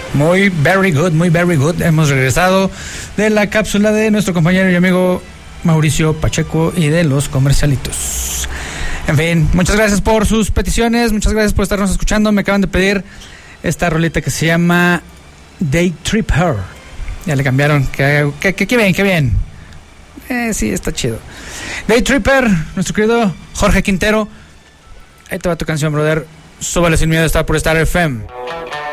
Muy very good. Hemos regresado de la cápsula de nuestro compañero y amigo Mauricio Pacheco y de los comercialitos. En fin, muchas gracias por sus peticiones, muchas gracias por estarnos escuchando. Me acaban de pedir esta rolita que se llama Day Tripper. Ya le cambiaron, que bien. Sí, está chido. Day Tripper, nuestro querido Jorge Quintero. Ahí te va tu canción, brother. Súbale sin miedo, está por Star FM.